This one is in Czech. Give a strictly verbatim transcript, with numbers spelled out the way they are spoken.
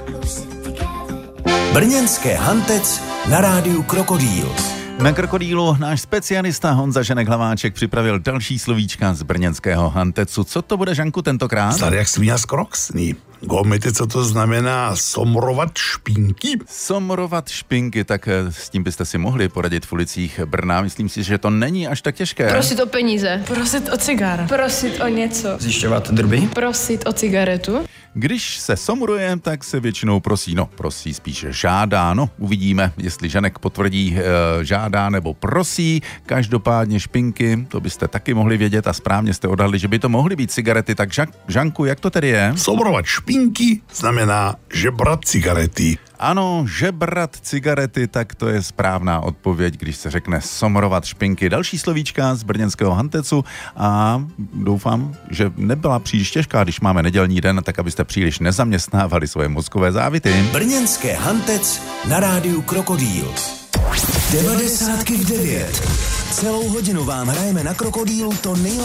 Brněnské Hantec na rádiu Krokodýl. Na Krokodýlu náš specialista Honza Ženek-Hlaváček připravil další slovíčka z brněnského Hantecu. Co to bude, Žanku, tentokrát? Stary jak svíňa skroksný. Gomity, co to znamená somrovat špinky? Somrovat špinky, tak s tím byste si mohli poradit v ulicích Brna. Myslím si, že to není až tak těžké. Prosit o peníze. Prosit o cigar. Prosit o něco. Zjišťovat drby. Prosit o cigaretu. Když se somruje, tak se většinou prosí. No, prosí spíše žádá. No, uvidíme, jestli Žanek potvrdí e, žádá nebo prosí. Každopádně špinky, to byste taky mohli vědět a správně jste odhadli, že by to mohly být cigarety. Tak Ža- Žanku, jak to tedy je? Somrovat špinky znamená žebrat cigarety. Ano, žebrat cigarety, tak to je správná odpověď, když se řekne somrovat špinky. Další slovíčka z brněnského Hantecu a doufám, že nebyla příliš těžká, když máme nedělní den, tak abyste příliš nezaměstnávali svoje mozkové závity. Brněnské Hantec na rádiu Krokodýl. devadesátky v devět. Celou hodinu vám hrajeme na Krokodýlu to nejlepší.